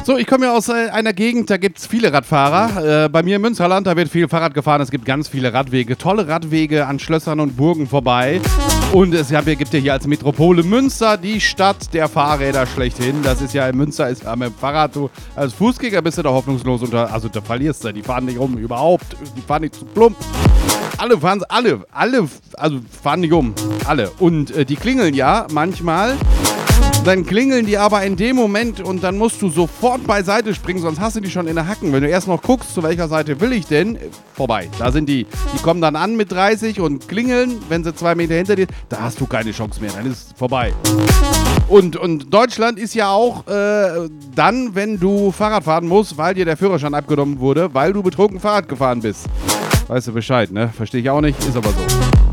So, ich komme ja aus einer Gegend, da gibt es viele Radfahrer. Bei mir im Münsterland, da wird viel Fahrrad gefahren. Es gibt ganz viele Radwege, tolle Radwege an Schlössern und Burgen vorbei. Und es gibt ja hier als Metropole Münster die Stadt der Fahrräder schlechthin. Das ist ja in Münster, ist mit dem Fahrrad, du als Fußgänger bist du da hoffnungslos also da verlierst du, die fahren nicht um, überhaupt, die fahren nicht zu plump. Alle fahren nicht um, alle. Und die klingeln ja manchmal. Dann klingeln die aber in dem Moment und dann musst du sofort beiseite springen, sonst hast du die schon in der Hacken. Wenn du erst noch guckst, zu welcher Seite will ich denn, vorbei. Da sind die. Die kommen dann an mit 30 und klingeln, wenn sie 2 Meter hinter dir, da hast du keine Chance mehr, dann ist es vorbei. Und Deutschland ist ja auch dann, wenn du Fahrrad fahren musst, weil dir der Führerschein abgenommen wurde, weil du betrunken Fahrrad gefahren bist. Weißt du Bescheid, ne? Verstehe ich auch nicht, ist aber so.